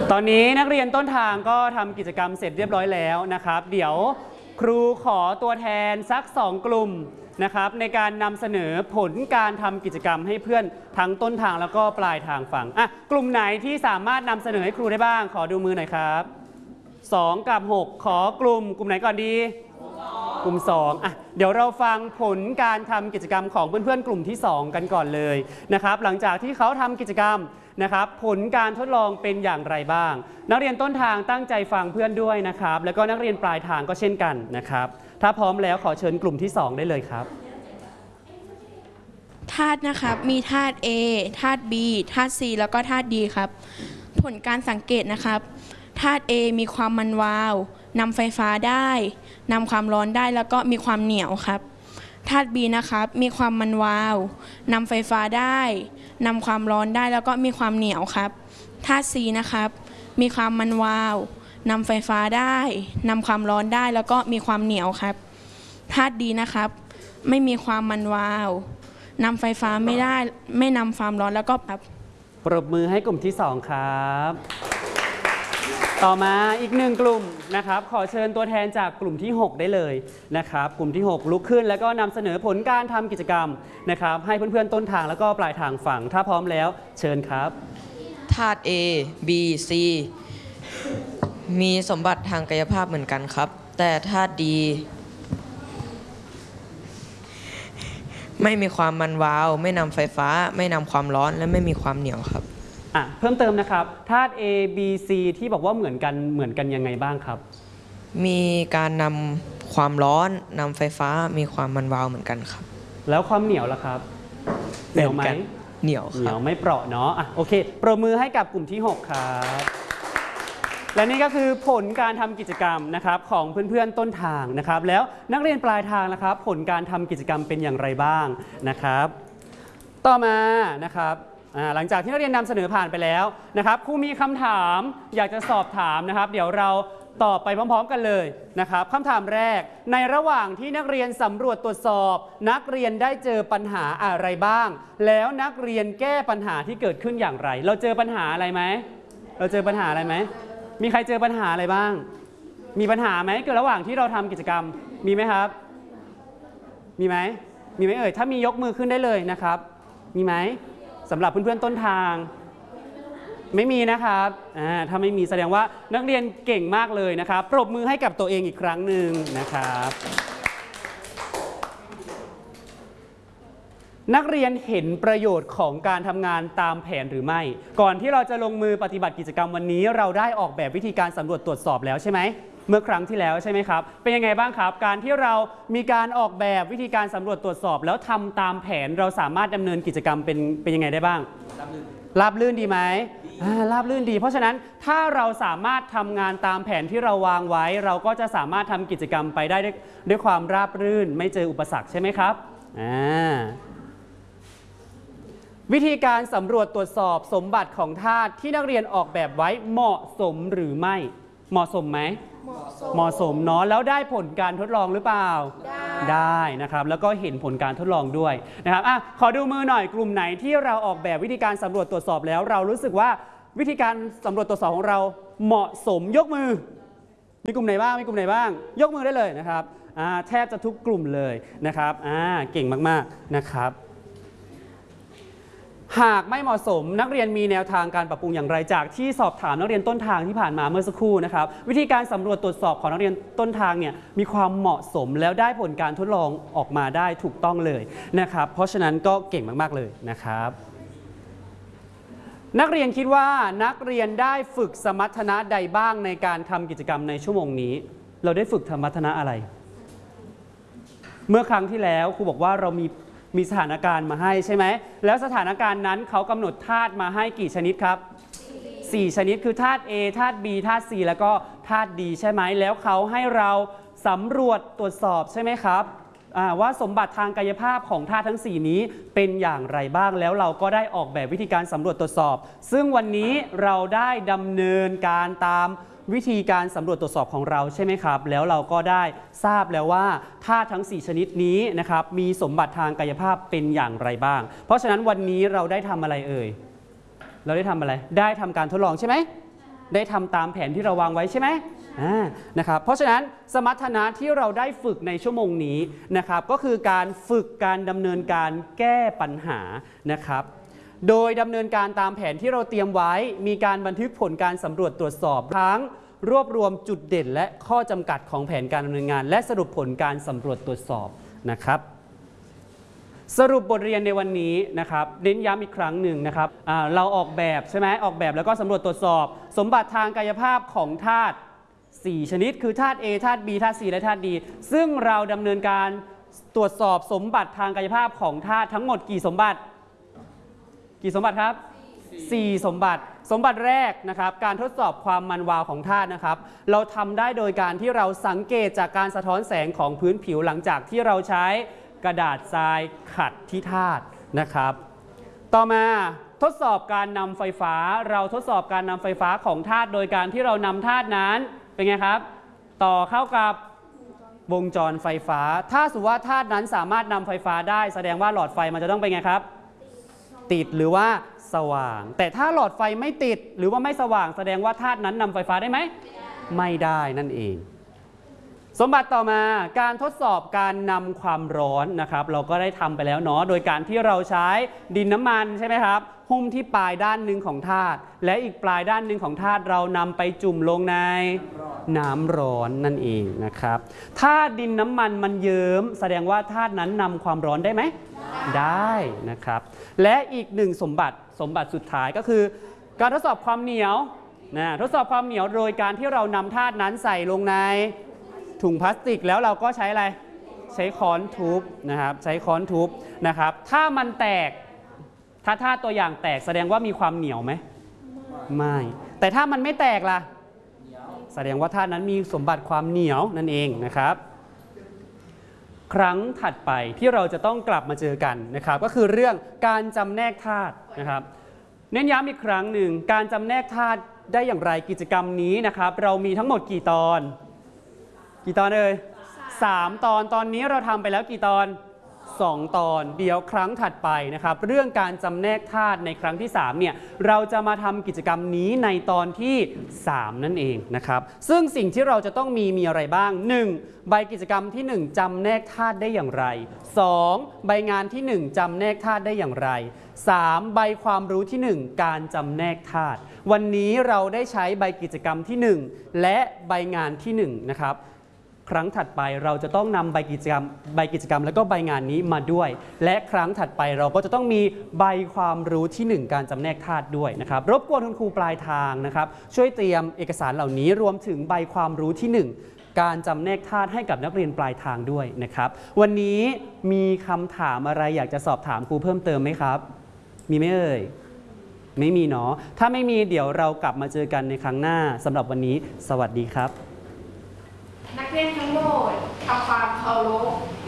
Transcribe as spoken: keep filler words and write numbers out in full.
ตอนนี้นักเรียนต้นทางก็ทำกิจกรรมเสร็จเรียบร้อยแล้วนะครับเดี๋ยวครูขอตัวแทนสักสองกลุ่มนะครับในการนำเสนอผลการทำกิจกรรมให้เพื่อนทั้งต้นทางแล้วก็ปลายทางฟังอ่ะกลุ่มไหนที่สามารถนำเสนอให้ครูได้บ้างขอดูมือหน่อยครับสองกับหกขอกลุ่มกลุ่มไหนก่อนดีกลุ่มสองอ่ะเดี๋ยวเราฟังผลการทำกิจกรรมของเพื่อนๆกลุ่มที่สองกันก่อนเลยนะครับหลังจากที่เขาทำกิจกรรมนะครับผลการทดลองเป็นอย่างไรบ้างนักเรียนต้นทางตั้งใจฟังเพื่อนด้วยนะครับแล้วก็นักเรียนปลายทางก็เช่นกันนะครับถ้าพร้อมแล้วขอเชิญกลุ่มที่สองได้เลยครับธาตุนะครับมีธาตุ A ธาตุ B ธาตุ C แล้วก็ธาตุ D ครับผลการสังเกตนะครับธาตุ A มีความมันวาวนำไฟฟ้าได้นำความร้อนได้แล้วก็มีความเหนียวครับธาตุ B นะครับมีความมันวาวนำไฟฟ้าได้นำความร้อนได้แล้วก็มีความเหนียวครับธาตุ C นะครับมีความมันวาวนำไฟฟ้าได้นำความร้อนได้แล้วก็มีความเหนียวครับธาตุ D นะครับไม่มีความมันวาวนำไฟฟ้าไม่ได้ไม่นำความร้อนแล้วก็ครับปรบมือให้กลุ่มที่สองครับต่อมาอีกหนึ่งกลุ่มนะครับขอเชิญตัวแทนจากกลุ่มที่หกได้เลยนะครับกลุ่มที่หกลุกขึ้นแล้วก็นำเสนอผลการทำกิจกรรมนะครับให้เพื่อนๆต้นทางแล้วก็ปลายทางฟังถ้าพร้อมแล้วเชิญครับธาตุ A B C มีสมบัติทางกายภาพเหมือนกันครับแต่ธาตุ D ไม่มีความมันวาวไม่นำไฟฟ้าไม่นำความร้อนและไม่มีความเหนียวครับอ่ะเพิ่มเติมนะครับธาตุ A B C ที่บอกว่าเหมือนกันเหมือนกันยังไงบ้างครับมีการนำความร้อนนำไฟฟ้ามีความมันวาวเหมือนกันครับแล้วความเหนียวล่ะครับเหนียวไหมเหนียวครับเหนียวไม่เปราะเนาะอ่ะโอเคปรบมือให้กับกลุ่มที่หกครับและนี่ก็คือผลการทำกิจกรรมนะครับของเพื่อนๆต้นทางนะครับแล้วนักเรียนปลายทางนะครับผลการทำกิจกรรมเป็นอย่างไรบ้างนะครับต่อมานะครับหลังจากที่นักเรียนนำเสนอผ่านไปแล้วนะครับครูมีคำถามอยากจะสอบถามนะครับเดี๋ยวเราตอบไปพร้อมๆกันเลยนะครับคำถามแรกในระหว่างที่นักเรียนสำรวจตรวจสอบนักเรียนได้เจอปัญหาอะไรบ้างแล้วนักเรียนแก้ปัญหาที่เกิดขึ้นอย่างไรเราเจอปัญหาอะไรไหมเราเจอปัญหาอะไรไหมมีใครเจอปัญหาอะไรบ้างมีปัญหาไหมเกิดระหว่างที่เราทำกิจกรรมมีไหมครับมีไหมมีไหมเอ่ยถ้ามียกมือขึ้นได้เลยนะครับมีไหมสำหรับเพื่อนๆต้นทางไม่มีนะครับถ้าไม่มีแสดงว่านักเรียนเก่งมากเลยนะครับปรบมือให้กับตัวเองอีกครั้งหนึ่งนะครับนักเรียนเห็นประโยชน์ของการทำงานตามแผนหรือไม่ก่อนที่เราจะลงมือปฏิบัติกิจกรรมวันนี้เราได้ออกแบบวิธีการสำรวจตรวจสอบแล้วใช่ไหมเมื่อครั้งที่แล้วใช่ไหมครับเป็นยังไงบ้างครับการที่เรามีการออกแบบวิธีการสำรวจตรวจสอบแล้วทำตามแผนเราสามารถดำเนินกิจกรรมเป็นเป็นยังไงได้บ้างราบลื่นดีไหมราบลื่นดีเพราะฉะนั้นถ้าเราสามารถทำงานตามแผนที่เราวางไว้เราก็จะสามารถทำกิจกรรมไปได้ด้วยด้วยความราบรื่นไม่เจออุปสรรคใช่ไหมครับอ่าวิธีการสำรวจตรวจสอบสมบัติของธาตุที่นักเรียนออกแบบไว้เหมาะสมหรือไม่เหมาะสมไหมเหมาะสมเนาะแล้วได้ผลการทดลองหรือเปล่าได้ได้นะครับแล้วก็เห็นผลการทดลองด้วยนะครับอ่ะขอดูมือหน่อยกลุ่มไหนที่เราออกแบบวิธีการสำรวจตรวจสอบแล้วเรารู้สึกว่าวิธีการสำรวจตรวจสอบของเราเหมาะสมยกมือมีกลุ่มไหนบ้างมีกลุ่มไหนบ้างยกมือได้เลยนะครับอ่าแทบจะทุกกลุ่มเลยนะครับอ่าเก่งมากๆนะครับหากไม่เหมาะสมนักเรียนมีแนวทางการปรับปรุงอย่างไรจากที่สอบถามนักเรียนต้นทางที่ผ่านมาเมื่อสักครู่นะครับวิธีการสำรวจตรวจสอบของนักเรียนต้นทางเนี่ยมีความเหมาะสมแล้วได้ผลการทดลองออกมาได้ถูกต้องเลยนะครับเพราะฉะนั้นก็เก่งมากๆเลยนะครับนักเรียนคิดว่านักเรียนได้ฝึกสมรรถนะใดบ้างในการทำกิจกรรมในชั่วโมงนี้เราได้ฝึกสมรรถนะอะไรเมื่อครั้งที่แล้วครูบอกว่าเรามีมีสถานการณ์มาให้ใช่ไหมแล้วสถานการณ์นั้นเขากำหนดธาตุมาให้กี่ชนิดครับสี่ชนิดคือธาตุ A ธาตุ B ธาตุ C แล้วก็ธาตุ D ใช่ไหมแล้วเขาให้เราสำรวจตรวจสอบใช่ไหมครับว่าสมบัติทางกายภาพของธาตุทั้งสี่นี้เป็นอย่างไรบ้างแล้วเราก็ได้ออกแบบวิธีการสำรวจตรวจสอบซึ่งวันนี้เราได้ดำเนินการตามวิธีการสำรวจตรวจสอบของเราใช่ไหมครับแล้วเราก็ได้ทราบแล้วว่าธาตุทั้งสี่ชนิดนี้นะครับมีสมบัติทางกายภาพเป็นอย่างไรบ้างเพราะฉะนั้นวันนี้เราได้ทำอะไรเอ่ยเราได้ทำอะไรได้ทำการทดลองใช่ไหมได้ทำตามแผนที่เราวางไว้ใช่ไหมอ่านะครับเพราะฉะนั้นสมรรถนะที่เราได้ฝึกในชั่วโมงนี้นะครับก็คือการฝึกการดำเนินการแก้ปัญหานะครับโดยดำเนินการตามแผนที่เราเตรียมไว้มีการบันทึกผลการสำรวจตรวจสอบทั้งรวบรวมจุดเด่นและข้อจำกัดของแผนการดำเนินงานและสรุปผลการสำรวจตรวจสอบนะครับสรุปบทเรียนในวันนี้นะครับเน้นย้ำอีกครั้งหนึ่งนะครับเราออกแบบใช่ไหมออกแบบแล้วก็สำรวจตรวจสอบสมบัติทางกายภาพของธาตุสี่ชนิดคือธาตุ A ธาตุ B ธาตุ C และธาตุ D ซึ่งเราดำเนินการตรวจสอบสมบัติทางกายภาพของธาตุทั้งหมดกี่สมบัติกี่สมบัติครับสี่สมบัติสมบัติแรกนะครับการทดสอบความมันวาวของธาตุนะครับเราทำได้โดยการที่เราสังเกตจากการสะท้อนแสงของพื้นผิวหลังจากที่เราใช้กระดาษทรายขัดที่ธาตุนะครับต่อมาทดสอบการนำไฟฟ้าเราทดสอบการนำไฟฟ้าของธาตุโดยการที่เรานำธาตุนั้นเป็นไงครับต่อเข้ากับวงจรไฟฟ้าถ้าสมมติว่าธาตุนั้นสามารถนำไฟฟ้าได้แสดงว่าหลอดไฟมันจะต้องเป็นไงครับติดหรือว่าสว่างแต่ถ้าหลอดไฟไม่ติดหรือว่าไม่สว่างแสดงว่าธาตุนั้นนำไฟฟ้าได้ไหมไม่ได้นั่นเองสมบัติต่อมาการทดสอบการนำความร้อนนะครับเราก็ได้ทำไปแล้วเนาะโดยการที่เราใช้ดินน้ำมันใช่ไหมครับหุ้มที่ปลายด้านหนึ่งของธาตุและอีกปลายด้านหนึ่งของธาตุเรานำไปจุ่มลงในน้ำร้อนนั่นเองนะครับถ้าดินน้ำมันมันเยิ้มแสดงว่าธาตุนั้นนำความร้อนได้ไหมได้นะครับและอีกหนึ่งสมบัติสมบัติสุดท้ายก็คือการทดสอบความเหนียวนะทดสอบความเหนียวโดยการที่เรานำธาตุนั้นใส่ลงในถุงพลาสติกแล้วเราก็ใช้อะไรใช้ค้อนทุบนะครับใช้ค้อนทุบนะครับถ้ามันแตกถ้าธาตุตัวอย่างแตกแสดงว่ามีความเหนียวไหมไม่แต่ถ้ามันไม่แตกล่ะแสดงว่าธาตุนั้นมีสมบัติความเหนียวนั่นเองนะครับครั้งถัดไปที่เราจะต้องกลับมาเจอกันนะครับก็คือเรื่องการจำแนกธาตุนะครับเน้นย้ำอีกครั้งหนึ่งการจำแนกธาตุได้อย่างไรกิจกรรมนี้นะครับเรามีทั้งหมดกี่ตอนกี่ตอนเอ่ยสามตอนตอนนี้เราทำไปแล้วกี่ตอนสองตอนเดี๋ยวครั้งถัดไปนะครับเรื่องการจำแนกธาตุในครั้งที่สามเนี่ยเราจะมาทำกิจกรรมนี้ในตอนที่สามนั่นเองนะครับซึ่งสิ่งที่เราจะต้องมีมีอะไรบ้างหนึ่งใบกิจกรรมที่หนึ่งจำแนกธาตุได้อย่างไรสองใบงานที่หนึ่งจำแนกธาตุได้อย่างไรสามใบความรู้ที่หนึ่งการจำแนกธาตุวันนี้เราได้ใช้ใบกิจกรรมที่หนึ่งและใบงานที่หนึ่งนะครับครั้งถัดไปเราจะต้องนำใบกิจกรรมใบกิจกรรมแล้วก็ใบงานนี้มาด้วยและครั้งถัดไปเราก็จะต้องมีใบความรู้ที่หนึ่งการจำแนกธาตุด้วยนะครับรบกวนคุณครูปลายทางนะครับช่วยเตรียมเอกสารเหล่านี้รวมถึงใบความรู้ที่หนึ่งการจำแนกธาตุให้กับนักเรียนปลายทางด้วยนะครับวันนี้มีคำถามอะไรอยากจะสอบถามครูเพิ่มเติมไหมครับมีไหมเอ่ยไม่มีเนาะถ้าไม่มีเดี๋ยวเรากลับมาเจอกันในครั้งหน้าสำหรับวันนี้สวัสดีครับนักเรียนทั้งหมดทำความเคารพ